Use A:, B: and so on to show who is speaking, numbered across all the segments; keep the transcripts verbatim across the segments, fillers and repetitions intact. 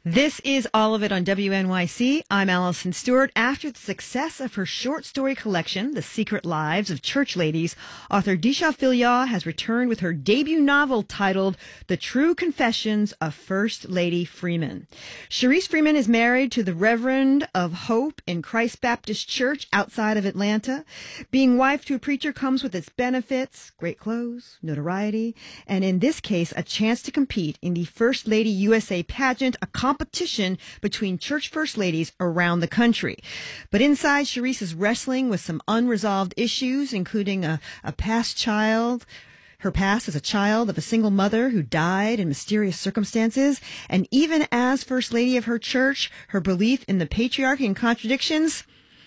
A: This is All of It on W N Y C. I'm Allison Stewart. After the success of her short story collection, The Secret Lives of Church Ladies, author Disha Philyaw has returned with her debut novel titled The True Confessions of First Lady Freeman. Cherise Freeman is married to the Reverend of Hope in Christ Baptist Church outside of Atlanta. Being wife to a preacher comes with its benefits, great clothes, notoriety, and in this case, a chance to compete in the First Lady U S A pageant, a competition between church first ladies around the country. But inside, Cherise is wrestling with some unresolved issues, including a, a past child, her past as a child of a single mother who died in mysterious circumstances. And even as First Lady of her church, her belief in the patriarchy and contradictions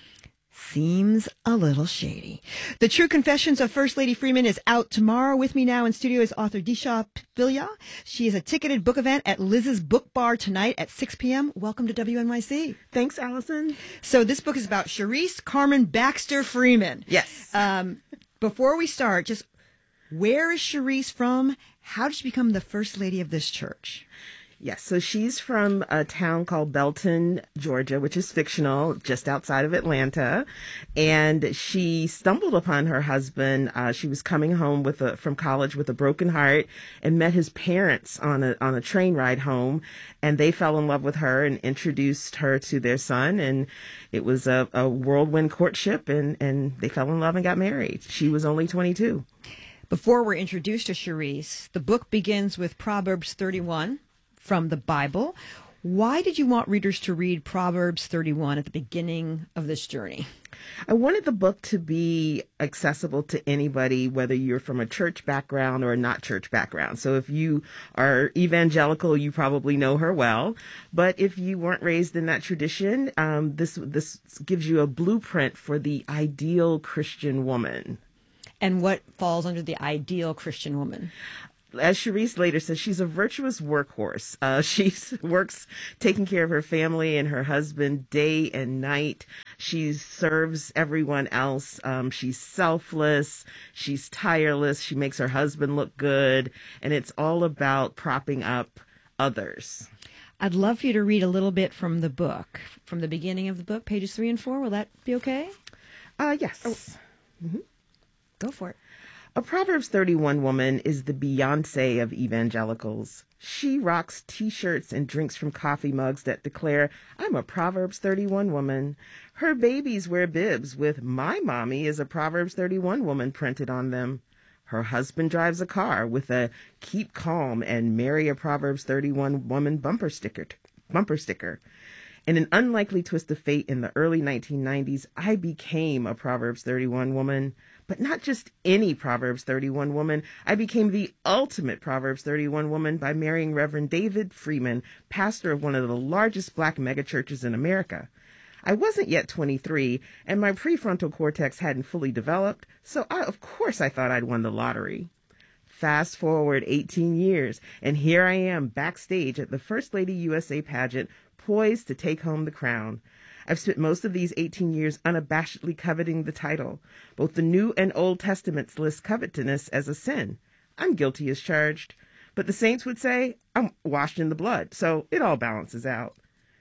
A: seems a little shady. The True Confessions of First Lady Freeman is out tomorrow. With me now in studio is author Disha Philyaw. She is a ticketed book event at Liz's Book Bar tonight at six p.m. Welcome to W N Y C.
B: Thanks, Allison.
A: So this book is about Cherise Carmen Baxter Freeman.
B: Yes.
A: Um, before we start, just where is Cherise from? How did she become the First Lady of this church?
B: Yes, so she's from a town called Belton, Georgia, which is fictional, just outside of Atlanta. And she stumbled upon her husband. Uh, she was coming home with a, from college with a broken heart and met his parents on a on a train ride home. And they fell in love with her and introduced her to their son. And it was a, a whirlwind courtship, and, and they fell in love and got married. She was only twenty-two.
A: Before we're introduced to Cherise, the book begins with Proverbs thirty-one. From the Bible. Why did you want readers to read Proverbs thirty-one at the beginning of this journey?
B: I wanted the book to be accessible to anybody, whether you're from a church background or a not church background. So if you are evangelical, you probably know her well. But if you weren't raised in that tradition, um, this this gives you a blueprint for the ideal Christian woman.
A: And what falls under the ideal Christian woman?
B: As Cherise later says, she's a virtuous workhorse. Uh, she works taking care of her family and her husband day and night. She serves everyone else. Um, she's selfless. She's tireless. She makes her husband look good. And it's all about propping up others.
A: I'd love for you to read a little bit from the book, from the beginning of the book, pages three and four. Will that be okay?
B: Uh, yes.
A: Oh. Mm-hmm. Go for it.
B: A Proverbs thirty-one woman is the Beyonce of evangelicals. She rocks T-shirts and drinks from coffee mugs that declare, "I'm a Proverbs thirty-one woman." Her babies wear bibs with "My mommy is a Proverbs thirty-one woman" printed on them. Her husband drives a car with a "Keep calm and marry a Proverbs thirty-one woman" bumper sticker. Bumper sticker. In an unlikely twist of fate in the early nineteen nineties, I became a Proverbs thirty-one woman. But not just any Proverbs thirty-one woman. I became the ultimate Proverbs thirty-one woman by marrying Reverend David Freeman, pastor of one of the largest black megachurches in America. I wasn't yet twenty-three, and my prefrontal cortex hadn't fully developed, so I, of course I thought I'd won the lottery. Fast forward eighteen years, and here I am backstage at the First Lady U S A pageant, poised to take home the crown. I've spent most of these eighteen years unabashedly coveting the title. Both the New and Old Testaments list covetousness as a sin. I'm guilty as charged. But the saints would say I'm washed in the blood, so it all balances out.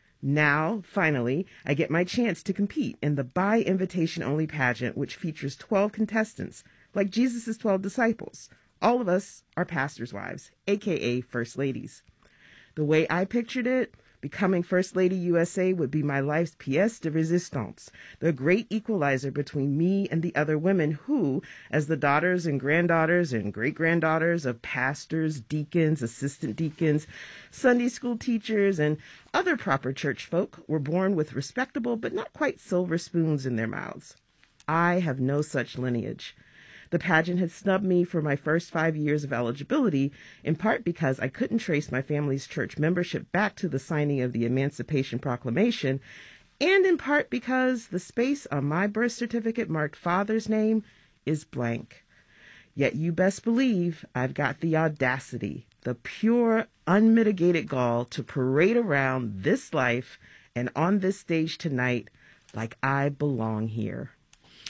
B: Now, finally, I get my chance to compete in the by invitation-only pageant, which features twelve contestants, like Jesus' twelve disciples. All of us are pastors' wives, a k a. First Ladies. The way I pictured it, becoming First Lady U S A would be my life's pièce de résistance, the great equalizer between me and the other women who, as the daughters and granddaughters and great-granddaughters of pastors, deacons, assistant deacons, Sunday school teachers, and other proper church folk, were born with respectable but not quite silver spoons in their mouths. I have no such lineage. The pageant had snubbed me for my first five years of eligibility, in part because I couldn't trace my family's church membership back to the signing of the Emancipation Proclamation, and in part because the space on my birth certificate marked father's name is blank. Yet you best believe I've got the audacity, the pure, unmitigated gall to parade around this life and on this stage tonight like I belong here.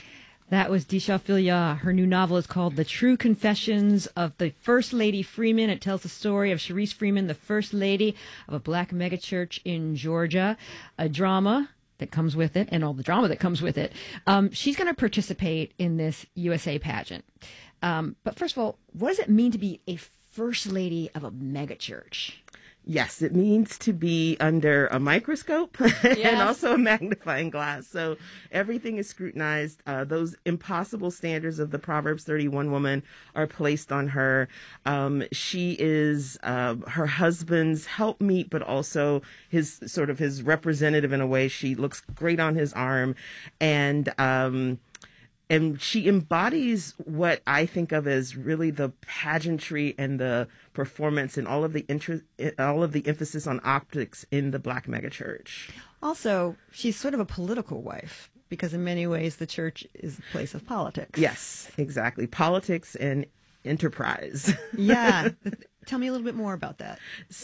A: That was Disha Filia. Her new novel is called The True Confessions of the First Lady Freeman. It tells the story of Cherise Freeman, the First Lady of a black megachurch in Georgia, a drama that comes with it and all the drama that comes with it. Um, she's going to participate in this U S A pageant. Um, but first of all, what does it mean to be a First Lady of a megachurch?
B: Yes, it means to be under a microscope
A: Yes.
B: and also a magnifying glass. So everything is scrutinized. Uh, those impossible standards of the Proverbs thirty-one woman are placed on her. Um, she is uh, her husband's helpmeet, but also his sort of his representative in a way. She looks great on his arm, and um, and she embodies what I think of as really the pageantry and the performance and all of the interest, all of the emphasis on optics in the black megachurch.
A: Also, she's sort of a political wife because in many ways the church is a place of politics.
B: Yes, exactly. Politics and enterprise.
A: Yeah. Tell me a little bit more about that.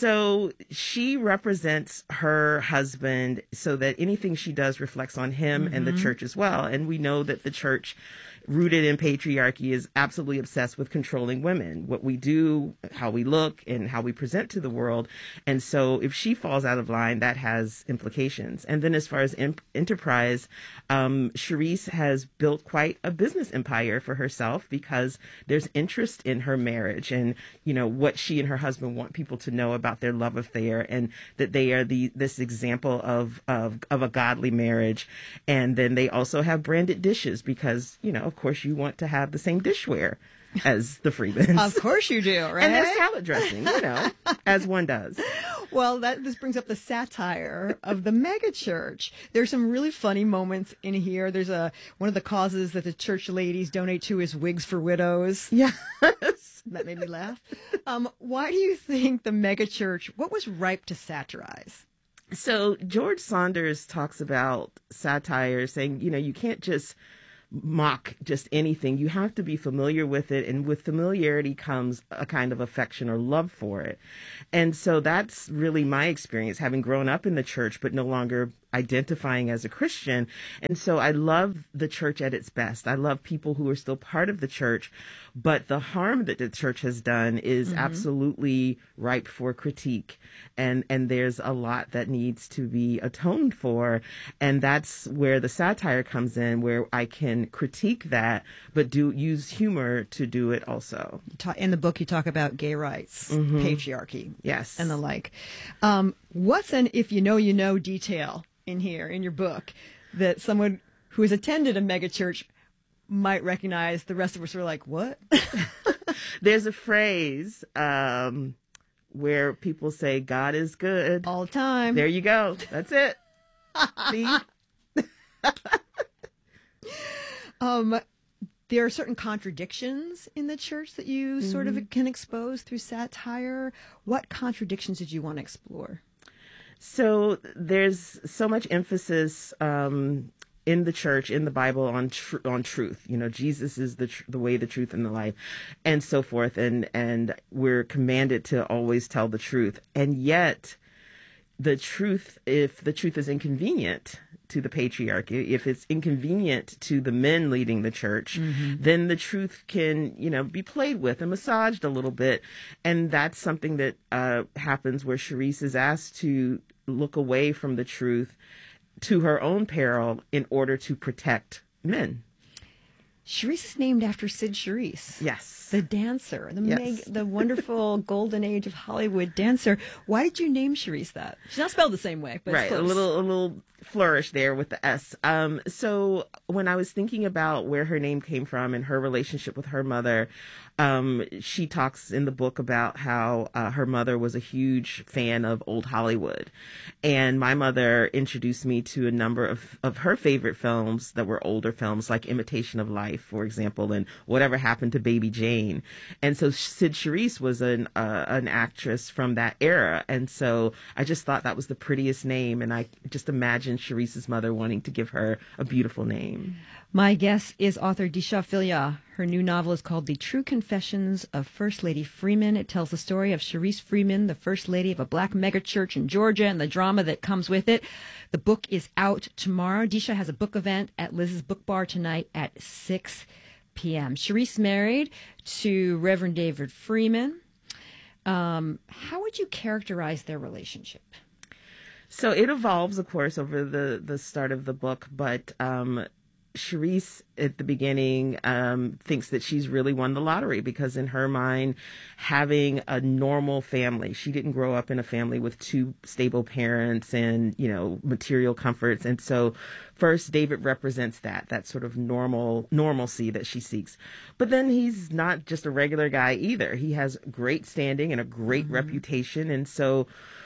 B: So she represents her husband so that anything she does reflects on him mm-hmm. and the church as well. And we know that the church, rooted in patriarchy, is absolutely obsessed with controlling women, what we do, how we look, and how we present to the world. And so if she falls out of line, that has implications. And then as far as em- enterprise, um, Cherise has built quite a business empire for herself because there's interest in her marriage and, you know, what she and her husband want people to know about their love affair and that they are the this example of, of, of a godly marriage. And then they also have branded dishes because, you know, of course, you want to have the same dishware as the Freemans.
A: Of course you do, right?
B: And their salad dressing, you know, as one does.
A: Well, that this brings up the satire of the megachurch. There's some really funny moments in here. There's a one of the causes that the church ladies donate to is wigs for widows.
B: Yes.
A: That made me laugh. Um, why do you think the megachurch, what was ripe to satirize?
B: So George Saunders talks about satire, saying, you know, you can't just mock just anything. You have to be familiar with it, and with familiarity comes a kind of affection or love for it. And so that's really my experience, having grown up in the church but no longer identifying as a Christian. And so I love the church at its best. I love people who are still part of the church, but the harm that the church has done is mm-hmm. absolutely ripe for critique. And and there's a lot that needs to be atoned for. And that's where the satire comes in, where I can critique that, but do use humor to do it also.
A: In the book, you talk about gay rights, mm-hmm. patriarchy,
B: yes,
A: and the like. Um, what's an if you know, you know detail in here, in your book, that someone who has attended a megachurch might recognize? The rest of us are like, what?
B: There's a phrase um, where people say, God is good.
A: All the time.
B: There you go. That's it. See?
A: um, there are certain contradictions in the church that you mm-hmm. sort of can expose through satire. What contradictions did you want to explore?
B: So there's so much emphasis um, in the church, in the Bible, on tr- on truth. You know, Jesus is the tr- the way, the truth, and the life, and so forth. And and we're commanded to always tell the truth. And yet, the truth, if the truth is inconvenient to the patriarchy, if it's inconvenient to the men leading the church, mm-hmm. then the truth can, you know, be played with and massaged a little bit. And that's something that uh, happens where Cherise is asked to look away from the truth to her own peril in order to protect men.
A: Cherise is named after Sid Charisse.
B: Yes.
A: The dancer, the
B: yes.
A: meg- the wonderful golden age of Hollywood dancer. Why did you name Cherise that? She's not spelled the same way, but
B: right,
A: it's close.
B: a little a little flourish there with the S. Um, so when I was thinking about where her name came from and her relationship with her mother, um, she talks in the book about how uh, her mother was a huge fan of old Hollywood. And my mother introduced me to a number of, of her favorite films that were older films, like Imitation of Life, for example, and Whatever Happened to Baby Jane. And so Sid Charisse was an, uh, an actress from that era. And so I just thought that was the prettiest name. And I just imagined imagine Sharice's mother wanting to give her a beautiful name.
A: My guest is author Disha Philyaw. Her new novel is called The True Confessions of First Lady Freeman. It tells the story of Sharice Freeman, the First Lady of a black megachurch in Georgia, and the drama that comes with it. The book is out tomorrow. Disha has a book event at Liz's Book Bar tonight at six p.m. Sharice married to Reverend David Freeman. Um, how would you characterize their relationship?
B: So it evolves, of course, over the, the start of the book, but um, Sharice at the beginning um, thinks that she's really won the lottery because in her mind, having a normal family, she didn't grow up in a family with two stable parents and, you know, material comforts. And so first, David represents that, that sort of normal normalcy that she seeks. But then he's not just a regular guy either. He has great standing and a great mm-hmm. reputation. And so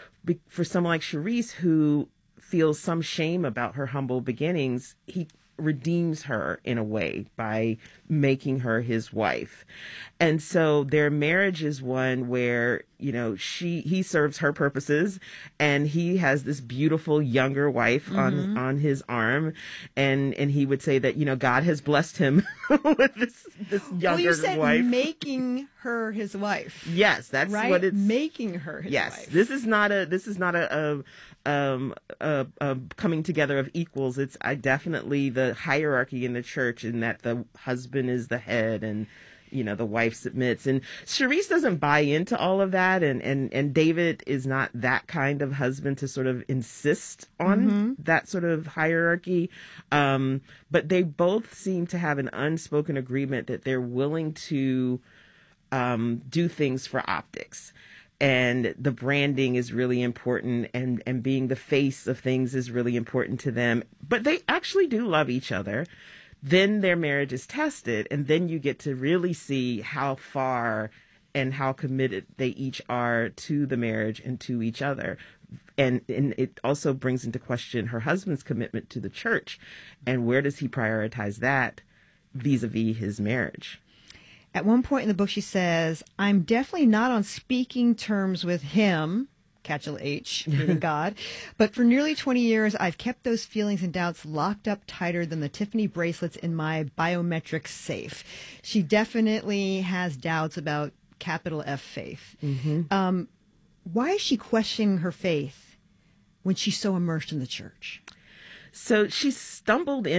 B: for someone like Sharice, who feels some shame about her humble beginnings, he redeems her in a way by making her his wife. And so their marriage is one where, you know, she he serves her purposes and he has this beautiful younger wife mm-hmm. on on his arm, and and he would say that, you know, God has blessed him with this this younger
A: well, you said
B: wife.
A: Making her his wife.
B: Yes, that's
A: right?
B: what it's
A: making her his
B: yes,
A: wife.
B: This is not a this is not a, a um a, a coming together of equals. It's I definitely the hierarchy in the church, in that the husband is the head and, you know, the wife submits. And Sharice doesn't buy into all of that. And, and, and David is not that kind of husband to sort of insist on mm-hmm. that sort of hierarchy. Um, but they both seem to have an unspoken agreement that they're willing to um, do things for optics. And the branding is really important, and, and being the face of things is really important to them. But they actually do love each other. Then their marriage is tested, and then you get to really see how far and how committed they each are to the marriage and to each other. And, and it also brings into question her husband's commitment to the church, and where does he prioritize that vis-a-vis his marriage?
A: At one point in the book, she says, I'm definitely not on speaking terms with him, capital H, meaning God, but for nearly twenty years, I've kept those feelings and doubts locked up tighter than the Tiffany bracelets in my biometric safe. She definitely has doubts about capital F faith. Mm-hmm. Um, why is she questioning her faith when she's so immersed in the church?
B: So she stumbled in